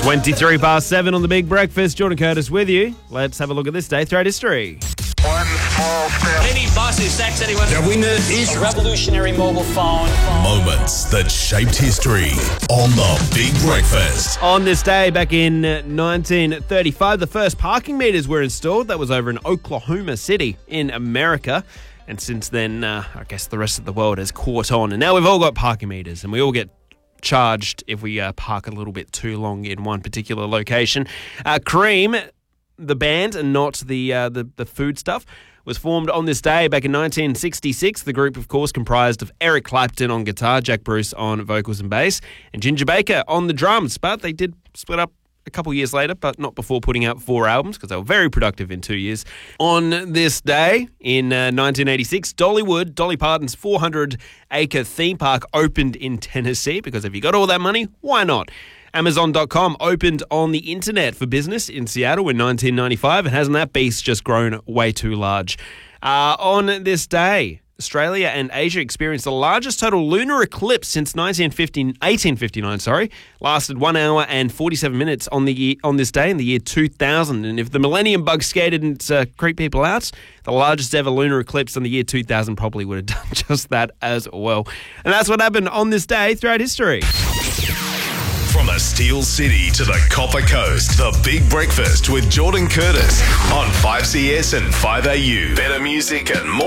23 past 7 on The Big Breakfast. Jordan Curtis with you. Let's have a look at this day throughout history. One small step. Any bus who sacks anyone. The winner is A revolutionary mobile phone. Moments that shaped history on The Big Breakfast. On this day, back in 1935, the first parking meters were installed. That was over in Oklahoma City in America. And since then, I guess the rest of the world has caught on. And now we've all got parking meters, and we all get charged if we park a little bit too long in one particular location. Cream, the band, and not the food stuff, was formed on this day back in 1966. The group, of course, comprised of Eric Clapton on guitar, Jack Bruce on vocals and bass, and Ginger Baker on the drums. But they did split up a couple years later, but not before putting out 4 albums, because they were very productive in 2 years. On this day, in 1986, Dollywood, Dolly Parton's 400-acre theme park, opened in Tennessee, because if you got all that money, why not? Amazon.com opened on the internet for business in Seattle in 1995, and hasn't that beast just grown way too large? On this day, Australia and Asia experienced the largest total lunar eclipse since 1859. Lasted 1 hour and 47 minutes on this day in the year 2000. And if the Millennium Bug scare didn't creep people out, the largest ever lunar eclipse in the year 2000 probably would have done just that as well. And that's what happened on this day throughout history. From the Steel City to the Copper Coast, The Big Breakfast with Jordan Curtis on 5CS and 5AU. Better music and more.